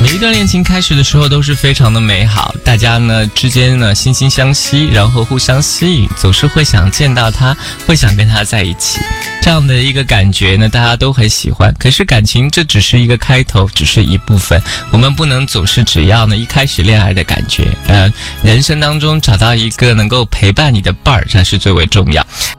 每一段恋情开始的时候都是非常的美好，大家呢之间呢惺惺相惜，然后互相吸引，总是会想见到他，会想跟他在一起，这样的一个感觉呢大家都很喜欢。可是感情这只是一个开头，只是一部分，我们不能总是只要呢一开始恋爱的感觉，人生当中找到一个能够陪伴你的伴儿，这是最为重要。